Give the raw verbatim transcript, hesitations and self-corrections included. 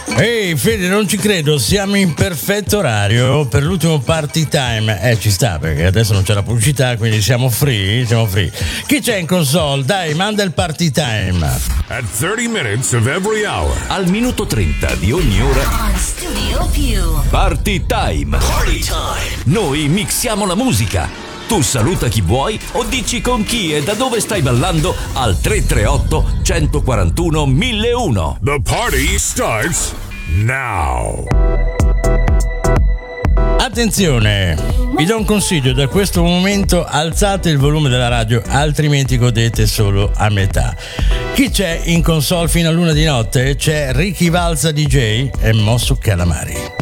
Ehi Fede, non ci credo, siamo in perfetto orario per l'ultimo party time. Eh, ci sta, perché adesso non c'è la pubblicità, quindi siamo free, siamo free. Chi c'è in console? Dai, manda il party time. At thirty minutes of every hour. Al minuto trenta di ogni ora. On Studio Più. Party time. Party time. Noi mixiamo la musica. Tu saluta chi vuoi o dici con chi e da dove stai ballando al tre tre otto, uno quattro uno, mille uno. The party starts now. Attenzione, vi do un consiglio: da questo momento alzate il volume della radio, altrimenti godete solo a metà. Chi c'è in console fino a luna di notte? C'è Ricky Valza D J e Mossu Calamari.